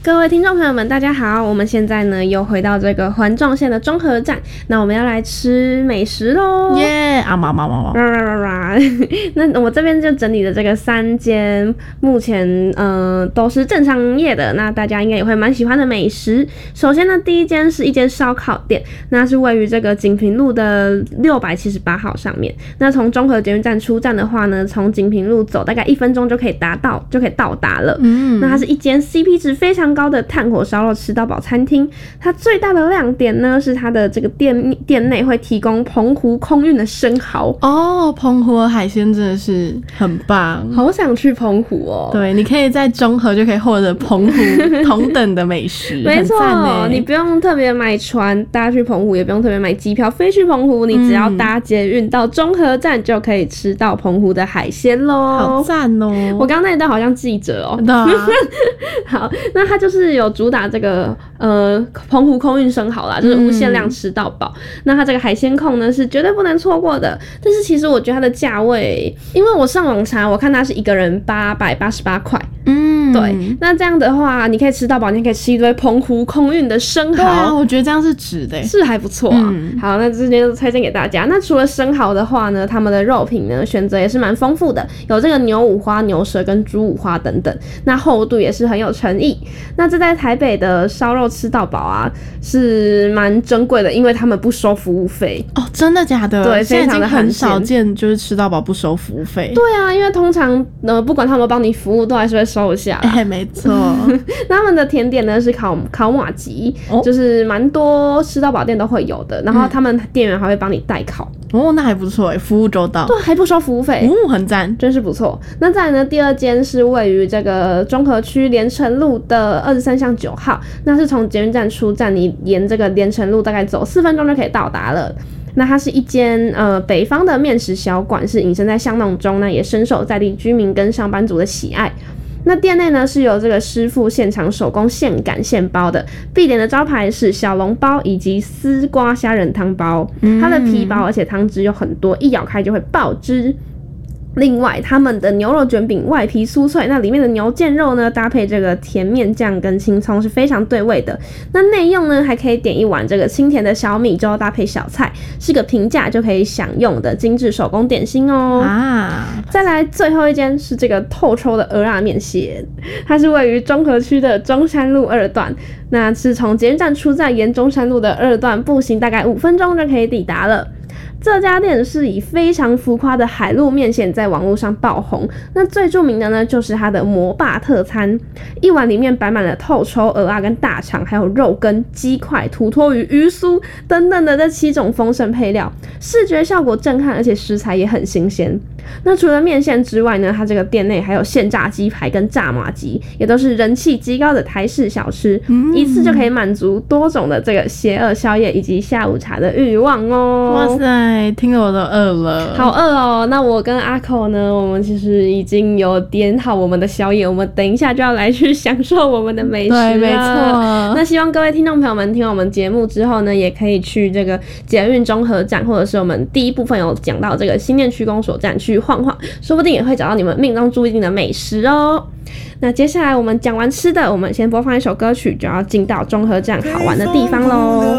各位听众朋友们，大家好！我们现在呢又回到这个环状线的中和站，那我们要来吃美食喽！ 耶！啊嘛！ 那我这边就整理了这个3间，目前都是正常营业的，那大家应该也会蛮喜欢的美食。首先呢，第一间是一间烧烤店，那是位于这个锦屏路的678号上面。那从中和捷运站出站的话呢，从锦屏路走大概1分钟就可以到达了。那它是一间 CP 值非常高的炭火烧肉吃到饱餐厅，它最大的亮点呢是它的这个店内会提供澎湖空运的生蚝哦，澎湖的海鲜真的是很棒， 好想去澎湖哦。 对，你可以在中和就可以获得澎湖同等的美食， 没错，你不用特别买船搭去澎湖，也不用特别买机票飞去澎湖，你只要搭捷运到中和站就可以吃到澎湖的海鲜咯。 好赞哦！ 我刚刚那一段好像记者哦。 对啊。 好，那它就是有主打这个澎湖空运生蚝啦，就是无限量吃到饱。那它这个海鲜控呢是绝对不能错过的。但是其实我觉得它的价位，因为我上网查，我看它是一个人888块。对，那这样的话，你可以吃到饱，你可以吃一堆澎湖空运的生蚝。对啊，我觉得这样是值的， 是还不错啊。好，那这边就推荐给大家。那除了生蚝的话呢，他们的肉品呢选择也是蛮丰富的，有这个牛五花、牛舌跟猪五花等等。那厚度也是很有诚意。那这在台北的烧肉吃到饱啊，是蛮珍贵的，因为他们不收服务费。 哦，真的假的？ 对，非常的很少见，就是吃到饱不收服务费。 对啊，因为通常不管他们帮你服务，都还是会收一下。 没错。 那他们的甜点呢是烤马吉，就是蛮多吃到饱店都会有的。然后他们店员还会帮你代烤。 哦，那还不错，服务周到。 对，还不收服务费。 很赞， 真是不错。那再来呢，第二间是位于这个中和区连城路的23巷9号，那是从捷运站出站，你沿这个连城路大概走4分钟就可以到达了。那它是一间北方的面食小馆，是隐身在巷弄中，那也深受在地居民跟上班族的喜爱。那店内呢是由这个师傅现场手工现擀现包的，必点的招牌是小笼包以及丝瓜虾仁汤包，它的皮薄而且汤汁又很多，一咬开就会爆汁。另外，他们的牛肉卷饼外皮酥脆，那里面的牛腱肉呢，搭配这个甜面酱跟青葱是非常对味的。那内用呢，还可以点一碗这个清甜的小米粥，搭配小菜，是个平价就可以享用的精致手工点心哦。再来最后一间是这个透抽的蚵仔面线，它是位于中和区的中山路2段，那是从捷运站出站，沿中山路的2段步行大概5分钟就可以抵达了。这家店是以非常浮夸的海陆面线在网络上爆红，那最著名的呢就是它的魔霸特餐，一碗里面摆满了透抽蚵仔跟大肠，还有肉羹、鸡块、土托鱼、鱼酥等等的这7种丰盛配料，视觉效果震撼，而且食材也很新鲜。那除了面线之外呢，它这个店内还有现炸鸡排跟炸麻鸡，也都是人气极高的台式小吃，一次就可以满足多种的这个邪恶宵夜以及下午茶的欲望哦。 哇塞，听了我都饿了， 好饿哦！那我跟阿口呢，我们其实已经有点好我们的宵夜，我们等一下就要来去享受我们的美食了。 对，没错。 那希望各位听众朋友们听我们节目之后呢，也可以去这个捷运中和站，或者是我们第一部分有讲到这个新店区公所站去晃晃，说不定也会找到你们命中注定的美食哦。那接下来我们讲完吃的，我们先播放一首歌曲，就要进到中和站好玩的地方咯。